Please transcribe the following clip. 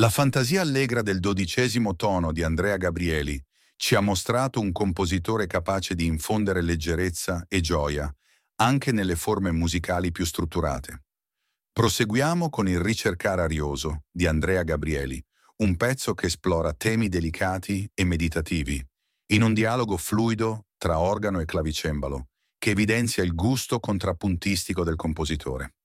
La fantasia allegra del 12° tono di Andrea Gabrieli ci ha mostrato un compositore capace di infondere leggerezza e gioia anche nelle forme musicali più strutturate. Proseguiamo con il Ricercare arioso di Andrea Gabrieli, un pezzo che esplora temi delicati e meditativi, in un dialogo fluido tra organo e clavicembalo, che evidenzia il gusto contrappuntistico del compositore.